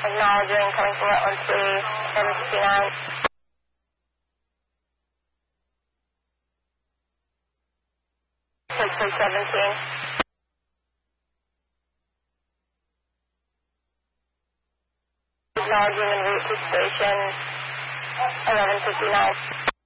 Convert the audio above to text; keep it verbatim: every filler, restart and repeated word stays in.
Acknowledging coming from Wetland three, seven fifty-nine. six three seventeen. Acknowledging en route to station eleven fifty-nine.